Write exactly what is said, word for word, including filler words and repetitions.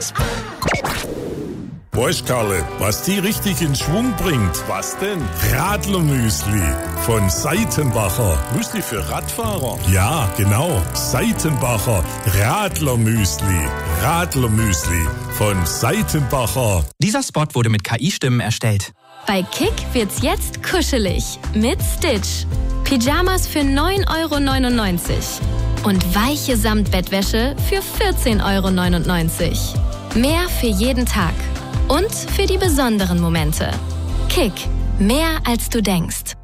Weißt, Karle, was die richtig in Schwung bringt? Was denn? Radlermüsli von Seitenbacher. Müsli für Radfahrer? Ja, genau. Seitenbacher Radlermüsli. Radlermüsli von Seitenbacher. Dieser Spot wurde mit K I-Stimmen erstellt. Bei Kick wird's jetzt kuschelig mit Stitch. Pyjamas für neun Euro neunundneunzig und weiche Samtbettwäsche für vierzehn Euro neunundneunzig. Mehr für jeden Tag und für die besonderen Momente. Kick, mehr als du denkst.